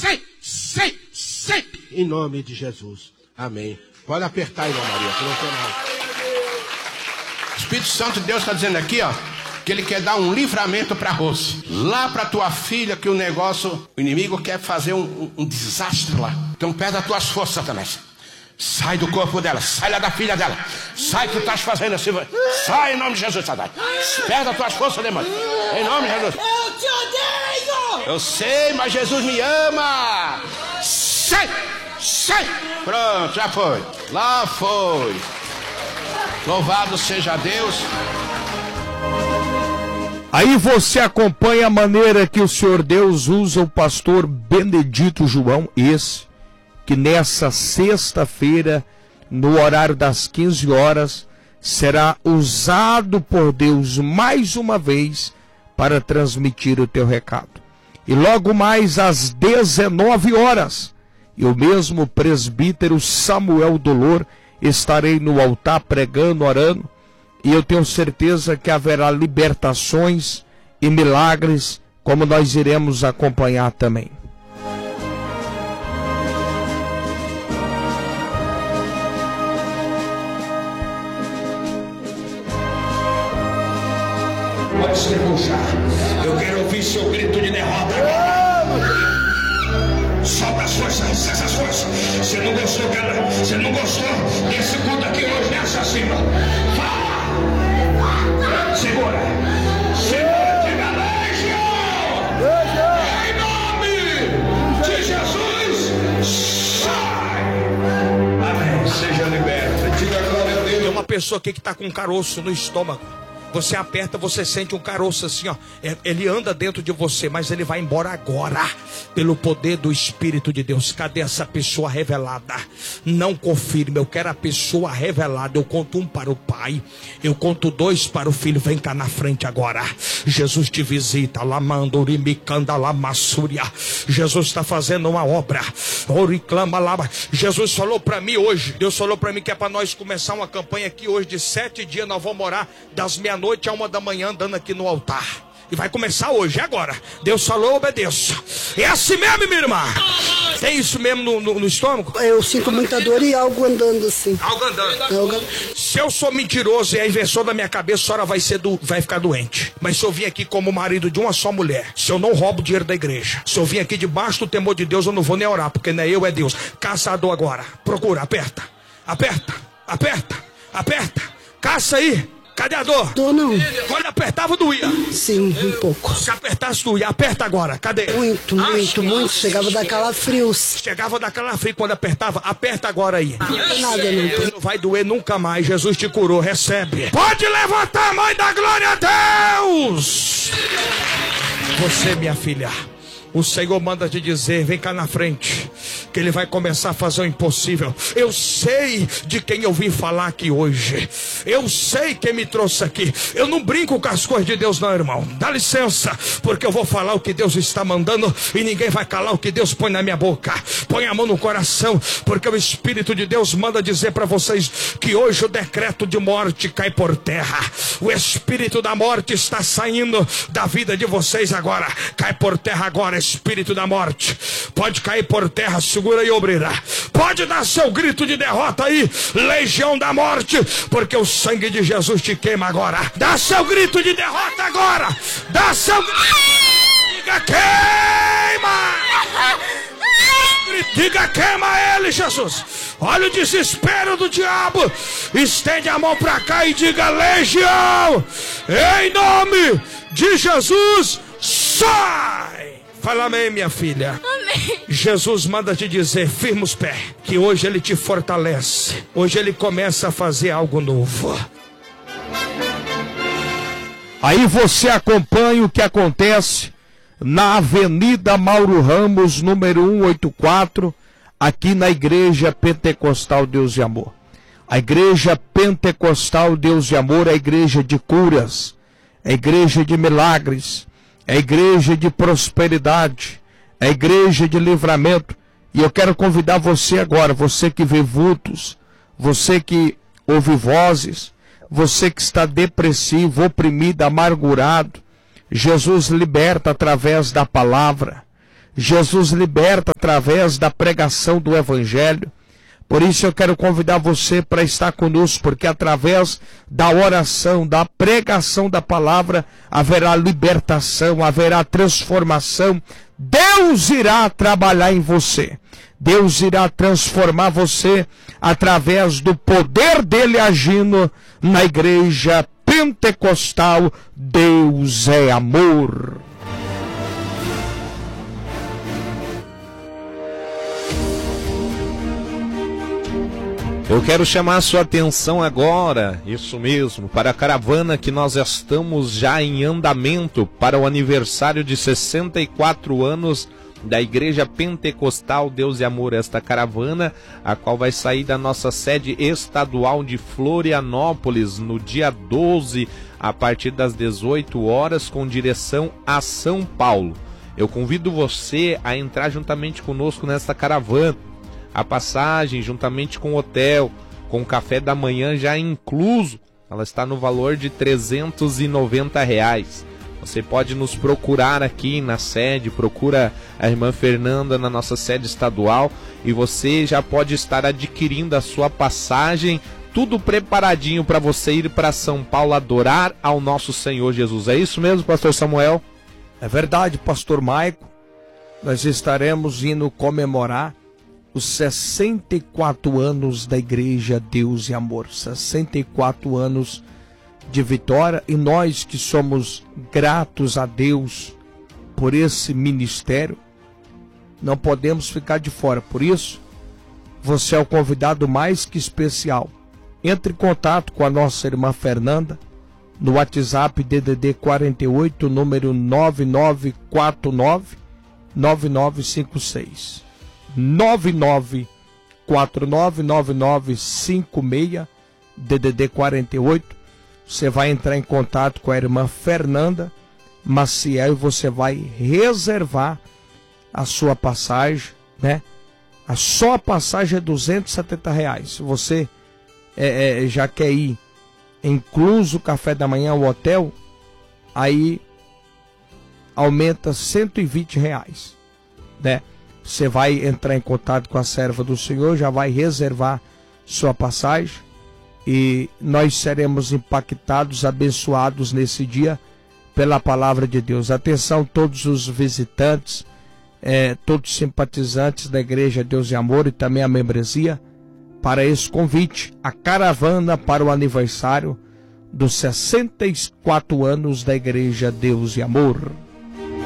Sai. Em nome de Jesus. Amém. Pode apertar, irmã Maria, que não tem nada. O Espírito Santo de Deus está dizendo aqui, ó, que ele quer dar um livramento para Rose. Lá para tua filha, que o inimigo quer fazer um desastre lá. Então perde as tuas forças, Satanás. Sai do corpo dela, sai lá da filha dela. Sai que tu estás fazendo assim. Sai em nome de Jesus, Satanás. Perde as tuas forças, demônio. Em nome de Jesus. Eu te odeio! Eu sei, mas Jesus me ama. Sai! Pronto, já foi. Lá foi. Louvado seja Deus. Aí você acompanha a maneira que o Senhor Deus usa o pastor Benedito João, que nessa sexta-feira, no horário das 15 horas, será usado por Deus mais uma vez para transmitir o teu recado. E logo mais às 19 horas, eu mesmo, presbítero Samuel Dolor, estarei no altar pregando, orando, e eu tenho certeza que haverá libertações e milagres, como nós iremos acompanhar também. Pode se puxar. Eu quero ouvir seu grito de derrota agora. Solta as forças, essas forças. Você não gostou, cara? Você não gostou desse culto aqui hoje, né, assassino? Fala! Segura! Diga Legião! Em nome de Jesus, sai! Amém. Seja liberta. Diga glória a Deus. Tem uma pessoa aqui que está com um caroço no estômago. Você aperta, você sente um caroço assim, ó. Ele anda dentro de você, mas ele vai embora agora, pelo poder do Espírito de Deus. Cadê essa pessoa revelada? Não confirme, eu quero a pessoa revelada. Eu conto 1 para o Pai, eu conto 2 para o Filho. Vem cá na frente agora. Jesus te visita. Lamandurimicanda lamassúria. Jesus está fazendo uma obra. Oriclama lama. Jesus falou para mim hoje. Deus falou para mim que é para nós começar uma campanha aqui hoje de 7 dias. Nós vamos orar das meia-noite a 1 da manhã, andando aqui no altar. E vai começar hoje, agora. Deus falou, eu obedeço. É assim mesmo, minha irmã? Tem isso mesmo no estômago? Eu sinto muita dor e algo andando assim. Algo andando. Se eu sou mentiroso e a invenção da minha cabeça, a senhora vai ficar doente. Mas se eu vim aqui como marido de uma só mulher, se eu não roubo dinheiro da igreja, se eu vim aqui debaixo do temor de Deus, eu não vou nem orar, porque não é eu, é Deus. Caçador agora. Procura, aperta. Caça aí. Cadê a dor? Dor não. Quando apertava, doía? Sim, um pouco. Se apertasse, doía. Aperta agora. Cadê? Muito. Chegava a dar calafrios. Chegava a dar calafrio quando apertava. Aperta agora aí. Não tem nada, não. Não vai doer nunca mais. Jesus te curou. Recebe. Pode levantar, mãe da glória a Deus. Você, minha filha, o Senhor manda te dizer, vem cá na frente, que Ele vai começar a fazer o impossível. Eu sei de quem eu vim falar aqui hoje. Eu sei quem me trouxe aqui. Eu não brinco com as coisas de Deus não, irmão. Dá licença, porque eu vou falar o que Deus está mandando e ninguém vai calar o que Deus põe na minha boca. Põe a mão no coração, porque o Espírito de Deus manda dizer para vocês que hoje o decreto de morte cai por terra. O Espírito da morte está saindo da vida de vocês agora. Cai por terra agora, Espírito da morte. Pode cair por terra, segura aí, obreira. Pode dar seu grito de derrota aí, legião da morte, porque o sangue de Jesus te queima agora. Dá seu grito de derrota agora. Dá seu grito. Diga queima. Diga queima ele, Jesus. Olha o desespero do diabo. Estende a mão pra cá e diga legião. Em nome de Jesus, sai. Fala amém, minha filha. Amém. Jesus manda te dizer, firma os pés, que hoje Ele te fortalece. Hoje Ele começa a fazer algo novo. Aí você acompanha o que acontece na Avenida Mauro Ramos, número 184, aqui na Igreja Pentecostal Deus e Amor. A Igreja Pentecostal Deus e Amor é a igreja de curas, é a igreja de milagres, é a igreja de prosperidade, é a igreja de livramento. E eu quero convidar você agora, você que vê vultos, você que ouve vozes, você que está depressivo, oprimido, amargurado. Jesus liberta através da palavra. Jesus liberta através da pregação do Evangelho. Por isso eu quero convidar você para estar conosco, porque através da oração, da pregação da palavra, haverá libertação, haverá transformação. Deus irá trabalhar em você. Deus irá transformar você através do poder dele agindo na igreja pentecostal. Deus é amor. Eu quero chamar a sua atenção agora, isso mesmo, para a caravana que nós estamos já em andamento para o aniversário de 64 anos da Igreja Pentecostal Deus e Amor. Esta caravana, a qual vai sair da nossa sede estadual de Florianópolis no dia 12, a partir das 18 horas, com direção a São Paulo. Eu convido você a entrar juntamente conosco nesta caravana. A passagem, juntamente com o hotel, com o café da manhã já incluso, ela está no valor de R$390. Você pode nos procurar aqui na sede, procura a irmã Fernanda na nossa sede estadual e você já pode estar adquirindo a sua passagem, tudo preparadinho para você ir para São Paulo adorar ao nosso Senhor Jesus. É isso mesmo, pastor Samuel? É verdade, pastor Maico. Nós estaremos indo comemorar os 64 anos da Igreja Deus e Amor, 64 anos de vitória, e nós que somos gratos a Deus por esse ministério, não podemos ficar de fora. Por isso, você é o convidado mais que especial. Entre em contato com a nossa irmã Fernanda no WhatsApp DDD 48, número 9949-9956. 99499956 DDD 48. Você vai entrar em contato com a irmã Fernanda Maciel e você vai reservar a sua passagem, né? Só a passagem é R$270. Se você já quer ir incluso o café da manhã, o hotel, aí aumenta R$120, né? Você vai entrar em contato com a serva do Senhor, já vai reservar sua passagem e nós seremos impactados, abençoados nesse dia pela palavra de Deus. Atenção todos os visitantes, todos os simpatizantes da Igreja Deus e Amor e também a membresia, para esse convite, a caravana para o aniversário dos 64 anos da Igreja Deus e Amor.